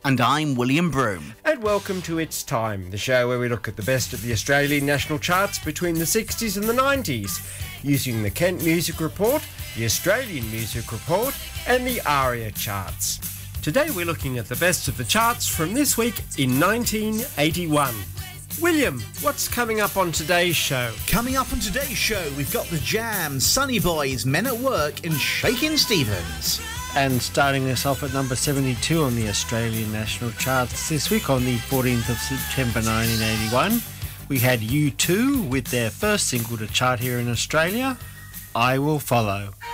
And I'm William Broome. And welcome to It's Time, the show where we look at the best of the Australian national charts between the 60s and the 90s, using the Kent Music Report, the Australian Music Report, and the ARIA charts. Today we're looking at the best of the charts from this week in 1981. William, what's coming up on today's show? Coming up on today's show, we've got The Jam, Sunny Boys, Men at Work, and Shakin' Stevens. And starting us off at number 72 on the Australian national charts this week on the 14th of September 1981, we had U2 with their first single to chart here in Australia, I Will Follow.